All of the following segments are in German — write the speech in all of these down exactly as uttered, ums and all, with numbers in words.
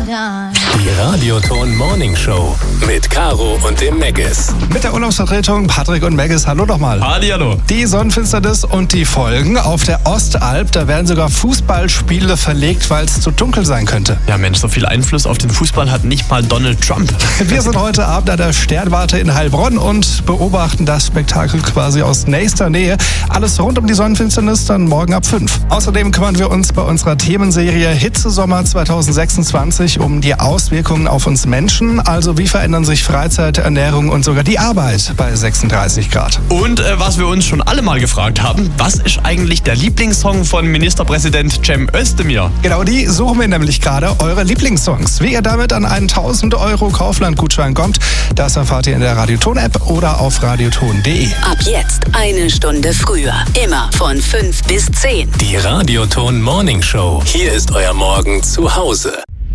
Die Radioton Morning Show mit Caro und dem Meggis. Mit der Urlaubsvertretung Patrick und Meggis. Hallo nochmal. Hallihallo. Die Sonnenfinsternis und die Folgen auf der Ostalb. Da werden sogar Fußballspiele verlegt, weil es zu dunkel sein könnte. Ja Mensch, so viel Einfluss auf den Fußball hat nicht mal Donald Trump. Wir sind heute Abend an der Sternwarte in Heilbronn und beobachten das Spektakel quasi aus nächster Nähe. Alles rund um die Sonnenfinsternis dann morgen ab fünf. Außerdem kümmern wir uns bei unserer Themenserie Hitzesommer zwanzig sechsundzwanzig um die Auswirkungen auf uns Menschen. Also wie verändern sich Freizeit, Ernährung und sogar die Arbeit bei sechsunddreißig Grad. Und äh, was wir uns schon alle mal gefragt haben, was ist eigentlich der Lieblingssong von Ministerpräsident Cem Özdemir? Genau, die suchen wir nämlich gerade, eure Lieblingssongs. Wie ihr damit an einen tausend Euro Kaufland-Gutschein kommt, das erfahrt ihr in der Radioton-App oder auf radioton punkt de. Ab jetzt eine Stunde früher. Immer von fünf bis zehn. Die Radioton Morning Show. Hier ist euer Morgen zu Hause.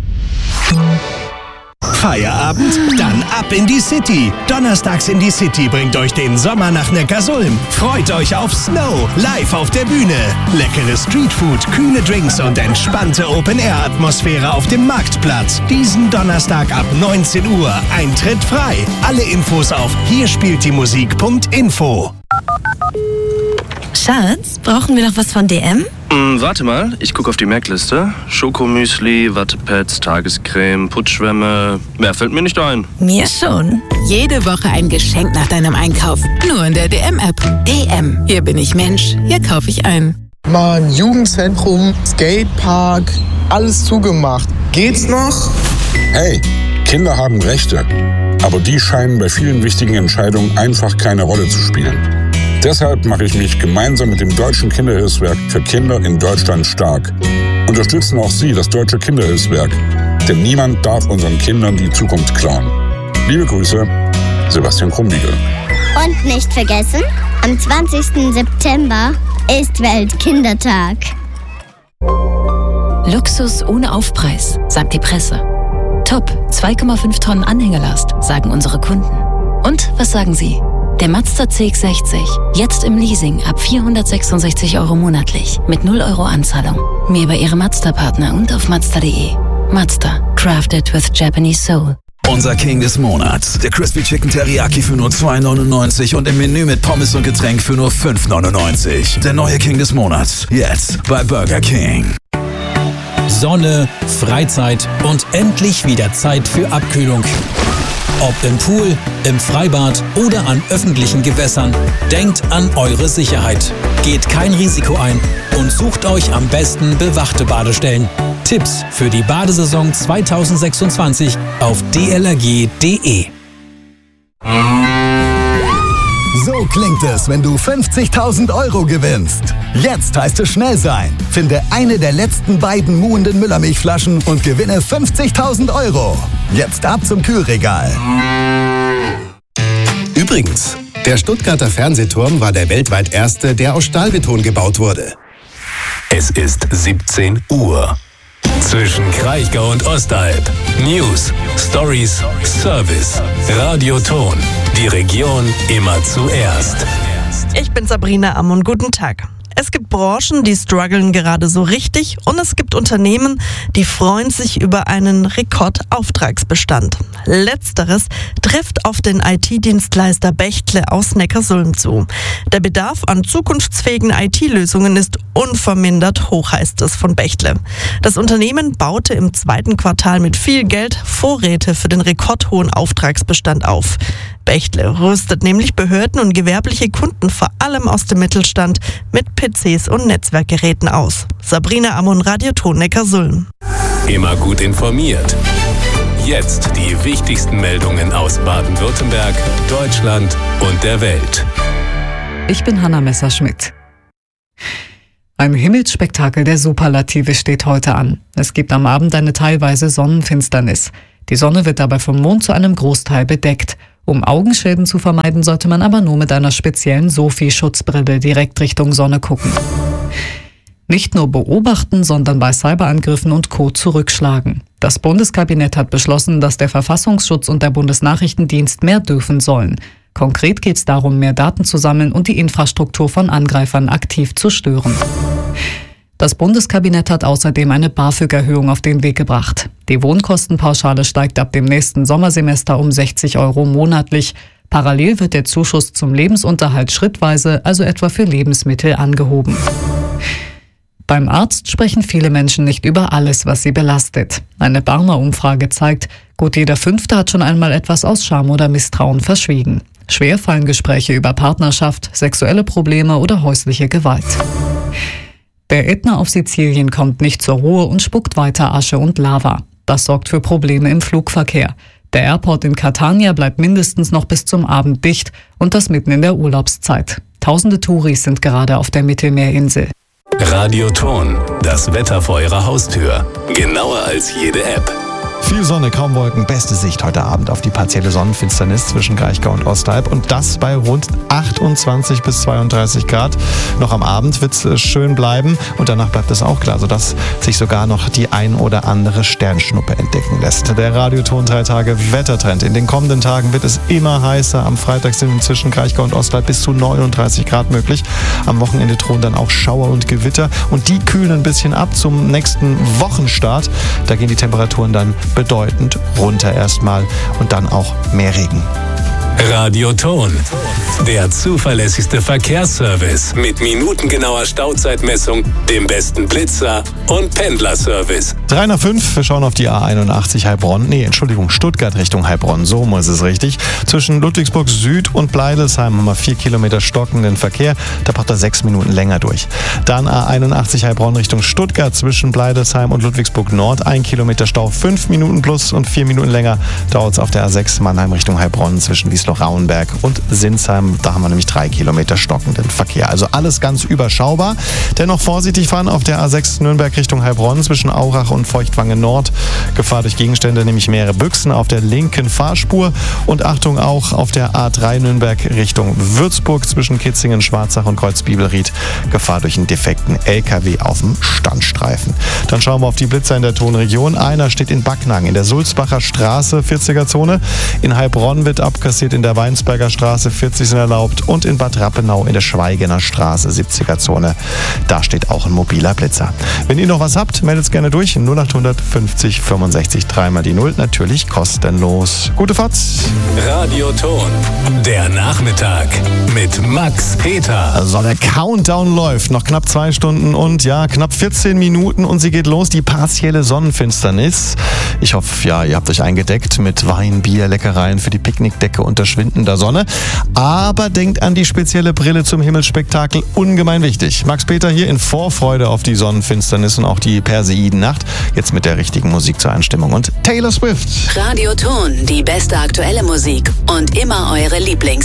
Feierabend? Dann ab in die City. Donnerstags in die City bringt euch den Sommer nach Neckarsulm. Freut euch auf Snow, live auf der Bühne. Leckere Streetfood, kühle Drinks und entspannte Open-Air-Atmosphäre auf dem Marktplatz. Diesen Donnerstag ab neunzehn Uhr. Eintritt frei. Alle Infos auf hier spielt die Musik punkt info. Schatz, brauchen wir noch was von D M? Hm, warte mal, ich gucke auf die Merkliste. Schokomüsli, Wattepads, Tagescreme, Putzschwämme. Mehr fällt mir nicht ein. Mir schon. Jede Woche ein Geschenk nach deinem Einkauf. Nur in der D M-App. D M. Hier bin ich Mensch. Hier kaufe ich ein. Mann, Jugendzentrum, Skatepark, alles zugemacht. Geht's noch? Hey, Kinder haben Rechte. Aber die scheinen bei vielen wichtigen Entscheidungen einfach keine Rolle zu spielen. Deshalb mache ich mich gemeinsam mit dem Deutschen Kinderhilfswerk für Kinder in Deutschland stark. Unterstützen auch Sie das Deutsche Kinderhilfswerk, denn niemand darf unseren Kindern die Zukunft klauen. Liebe Grüße, Sebastian Krumbiegel. Und nicht vergessen, am zwanzigsten September ist Weltkindertag. Luxus ohne Aufpreis, sagt die Presse. Top, zwei Komma fünf Tonnen Anhängerlast, sagen unsere Kunden. Und was sagen Sie? Der Mazda C X sechzig, jetzt im Leasing ab vierhundertsechsundsechzig Euro monatlich mit null Euro Anzahlung. Mehr bei Ihrem Mazda-Partner und auf mazda punkt de. Mazda, crafted with Japanese soul. Unser King des Monats, der Crispy Chicken Teriyaki für nur zwei neunundneunzig und im Menü mit Pommes und Getränk für nur fünf neunundneunzig. Der neue King des Monats, jetzt bei Burger King. Sonne, Freizeit und endlich wieder Zeit für Abkühlung. Ob im Pool, im Freibad oder an öffentlichen Gewässern, denkt an eure Sicherheit. Geht kein Risiko ein und sucht euch am besten bewachte Badestellen. Tipps für die Badesaison zwanzig sechsundzwanzig auf d l r g punkt d e. So klingt es, wenn du fünfzigtausend Euro gewinnst. Jetzt heißt es schnell sein. Finde eine der letzten beiden muhenden Müllermilchflaschen und gewinne fünfzigtausend Euro. Jetzt ab zum Kühlregal. Übrigens, der Stuttgarter Fernsehturm war der weltweit erste, der aus Stahlbeton gebaut wurde. Es ist siebzehn Uhr. Zwischen Kraichgau und Ostalb. News, Stories, Service. Radioton. Die Region immer zuerst. Ich bin Sabrina Ammon. Guten Tag. Es gibt Branchen, die strugglen gerade so richtig, und es gibt Unternehmen, die freuen sich über einen Rekordauftragsbestand. Letzteres trifft auf den I T-Dienstleister Bechtle aus Neckarsulm zu. Der Bedarf an zukunftsfähigen I T-Lösungen ist unvermindert hoch, heißt es von Bechtle. Das Unternehmen baute im zweiten Quartal mit viel Geld Vorräte für den rekordhohen Auftragsbestand auf. Bechtle rüstet nämlich Behörden und gewerbliche Kunden vor allem aus dem Mittelstand mit P Cs und Netzwerkgeräten aus. Sabrina Ammon, Radioton Neckarsulm. Immer gut informiert. Jetzt die wichtigsten Meldungen aus Baden-Württemberg, Deutschland und der Welt. Ich bin Hanna Messerschmidt. Ein Himmelsspektakel der Superlative steht heute an. Es gibt am Abend eine teilweise Sonnenfinsternis. Die Sonne wird dabei vom Mond zu einem Großteil bedeckt. Um Augenschäden zu vermeiden, sollte man aber nur mit einer speziellen Sophie-Schutzbrille direkt Richtung Sonne gucken. Nicht nur beobachten, sondern bei Cyberangriffen und Co. zurückschlagen. Das Bundeskabinett hat beschlossen, dass der Verfassungsschutz und der Bundesnachrichtendienst mehr dürfen sollen. Konkret geht es darum, mehr Daten zu sammeln und die Infrastruktur von Angreifern aktiv zu stören. Das Bundeskabinett hat außerdem eine BAföG-Erhöhung auf den Weg gebracht. Die Wohnkostenpauschale steigt ab dem nächsten Sommersemester um sechzig Euro monatlich. Parallel wird der Zuschuss zum Lebensunterhalt schrittweise, also etwa für Lebensmittel, angehoben. Beim Arzt sprechen viele Menschen nicht über alles, was sie belastet. Eine Barmer-Umfrage zeigt, gut jeder Fünfte hat schon einmal etwas aus Scham oder Misstrauen verschwiegen. Schwer fallen Gespräche über Partnerschaft, sexuelle Probleme oder häusliche Gewalt. Der Ätna auf Sizilien kommt nicht zur Ruhe und spuckt weiter Asche und Lava. Das sorgt für Probleme im Flugverkehr. Der Airport in Catania bleibt mindestens noch bis zum Abend dicht und das mitten in der Urlaubszeit. Tausende Touris sind gerade auf der Mittelmeerinsel. Radioton, das Wetter vor Ihrer Haustür. Genauer als jede App. Viel Sonne, kaum Wolken, beste Sicht heute Abend auf die partielle Sonnenfinsternis zwischen Kraichgau und Ostalb und das bei rund achtundzwanzig bis zweiunddreißig Grad. Noch am Abend wird es schön bleiben und danach bleibt es auch klar, sodass sich sogar noch die ein oder andere Sternschnuppe entdecken lässt. Der Radioton drei Tage Wettertrend. In den kommenden Tagen wird es immer heißer. Am Freitag sind zwischen Kraichgau und Ostalb bis zu neununddreißig Grad möglich. Am Wochenende drohen dann auch Schauer und Gewitter und die kühlen ein bisschen ab zum nächsten Wochenstart. Da gehen die Temperaturen dann bedeutend runter erstmal und dann auch mehr Regen. Radioton, der zuverlässigste Verkehrsservice mit minutengenauer Stauzeitmessung, dem besten Blitzer und Pendlerservice. drei nach fünf, wir schauen auf die A einundachtzig Heilbronn, nee, Entschuldigung, Stuttgart Richtung Heilbronn, so muss es richtig. Zwischen Ludwigsburg Süd und Bleidelsheim haben wir vier Kilometer stockenden Verkehr, da braucht er sechs Minuten länger durch. Dann A einundachtzig Heilbronn Richtung Stuttgart zwischen Bleidelsheim und Ludwigsburg Nord, ein Kilometer Stau, fünf Minuten plus und vier Minuten länger dauert es auf der A sechs Mannheim Richtung Heilbronn zwischen Wiesloch-Rauenberg und Sinsheim. Da haben wir nämlich drei Kilometer stockenden Verkehr. Also alles ganz überschaubar. Dennoch vorsichtig fahren auf der A sechs Nürnberg Richtung Heilbronn zwischen Aurach und Feuchtwangen Nord. Gefahr durch Gegenstände, nämlich mehrere Büchsen auf der linken Fahrspur. Und Achtung auch auf der A drei Nürnberg Richtung Würzburg zwischen Kitzingen, Schwarzach und Kreuzbibelried. Gefahr durch einen defekten L K W auf dem Standstreifen. Dann schauen wir auf die Blitzer in der Tonregion. Einer steht in Backnang in der Sulzbacher Straße, vierziger Zone. In Heilbronn wird abkassiert in der Weinsberger Straße, vierzig sind erlaubt. Und in Bad Rappenau in der Schweigener Straße, siebziger Zone. Da steht auch ein mobiler Blitzer. Wenn ihr noch was habt, meldet es gerne durch. null achthundert fünfzig fünfundsechzig dreimal die null. Natürlich kostenlos. Gute Fahrt. Radioton, der Nachmittag mit Max Peter. Also der Countdown läuft. Noch knapp zwei Stunden und ja, knapp vierzehn Minuten und sie geht los. Die partielle Sonnenfinsternis. Ich hoffe, ja, ihr habt euch eingedeckt mit Wein, Bier, Leckereien für die Picknickdecke unter schwindender Sonne. Aber denkt an die spezielle Brille zum Himmelsspektakel, ungemein wichtig. Max Peter hier in Vorfreude auf die Sonnenfinsternis und auch die Perseidennacht. Jetzt mit der richtigen Musik zur Einstimmung und Taylor Swift. Radioton, die beste aktuelle Musik und immer eure Lieblings